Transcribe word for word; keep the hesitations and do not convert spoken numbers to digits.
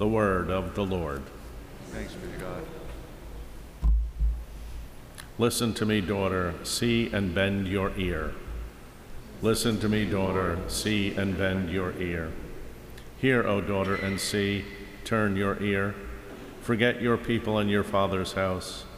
The word of the Lord. Thanks be to God. Listen to me, daughter, see and bend your ear. Listen to me, daughter, see and bend your ear. Hear, O daughter, and see, turn your ear. Forget your people and your father's house.